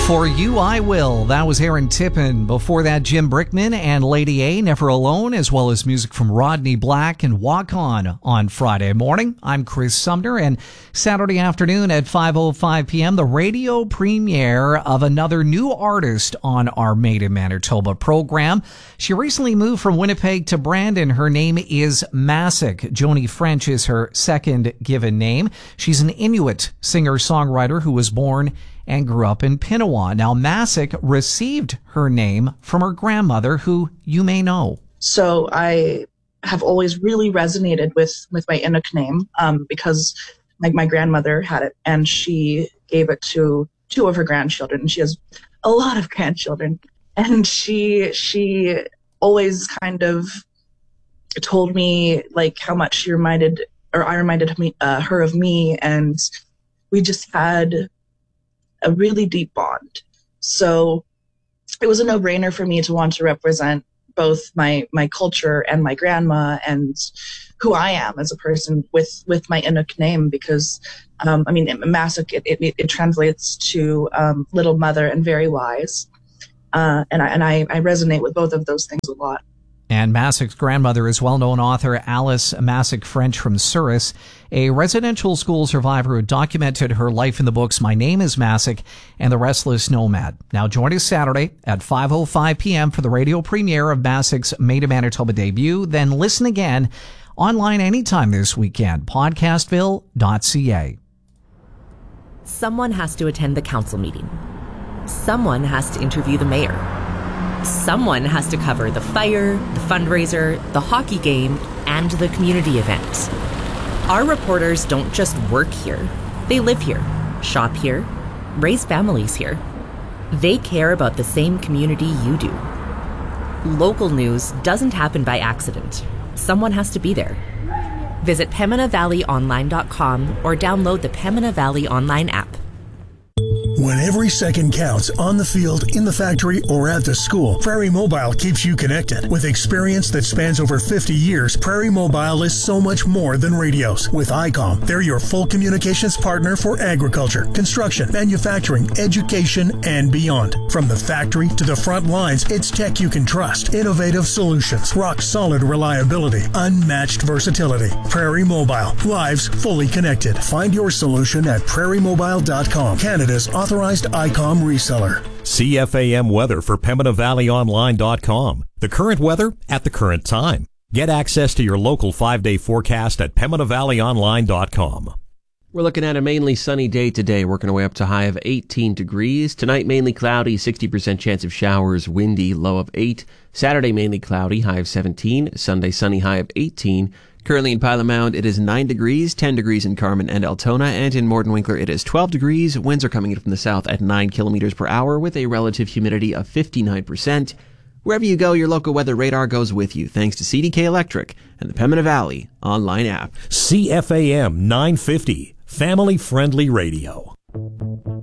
For You I Will. That was Aaron Tippin. Before that, Jim Brickman and Lady A, Never Alone, as well as music from Rodney Black and Walk On Friday morning. I'm Chris Sumner, and Saturday afternoon at 5:05 p.m., the radio premiere of another new artist on our Made in Manitoba program. She recently moved from Winnipeg to Brandon. Her name is Masik. Joni French is her second given name. She's an Inuit singer-songwriter who was born and grew up in Pinawa. Now, Masik received her name from her grandmother, who you may know. So I have always really resonated with my Inuk name because my grandmother had it, and she gave it to two of her grandchildren. She has a lot of grandchildren, and she always kind of told me like how much I reminded her of me, and we just had a really deep bond. So it was a no-brainer for me to want to represent both my culture and my grandma and who I am as a person with my Inuk name, because Masik, it translates to little mother and very wise, and I resonate with both of those things a lot. And Masik's grandmother is well-known author Alice Masik French from Souris, a residential school survivor who documented her life in the books My Name is Masik and The Restless Nomad. Now join us Saturday at 5:05 p.m. for the radio premiere of Masik's Made in Manitoba debut. Then listen again online anytime this weekend. Podcastville.ca. Someone has to attend the council meeting. Someone has to interview the mayor. Someone has to cover the fire, the fundraiser, the hockey game, and the community event. Our reporters don't just work here. They live here, shop here, raise families here. They care about the same community you do. Local news doesn't happen by accident. Someone has to be there. Visit PembinaValleyOnline.com or download the Pembina Valley Online app. When every second counts on the field, in the factory, or at the school, Prairie Mobile keeps you connected. With experience that spans over 50 years, Prairie Mobile is so much more than radios. With ICOM, they're your full communications partner for agriculture, construction, manufacturing, education, and beyond. From the factory to the front lines, it's tech you can trust. Innovative solutions, rock-solid reliability, unmatched versatility. Prairie Mobile, lives fully connected. Find your solution at prairiemobile.com, Canada's authorized ICOM reseller. CFAM weather for PembinaValleyOnline.com. The current weather at the current time. Get access to your local 5-day forecast at PembinaValleyOnline.com. We're looking at a mainly sunny day today, working our way up to a high of 18 degrees. Tonight, mainly cloudy, 60% chance of showers, windy, low of 8. Saturday, mainly cloudy, high of 17. Sunday, sunny, high of 18. Currently in Pile Mound, it is 9 degrees, 10 degrees in Carman and Altona, and in Morton-Winkler, it is 12 degrees. Winds are coming in from the south at 9 kilometers per hour with a relative humidity of 59%. Wherever you go, your local weather radar goes with you, thanks to CDK Electric and the Pembina Valley online app. CFAM 950, family-friendly radio.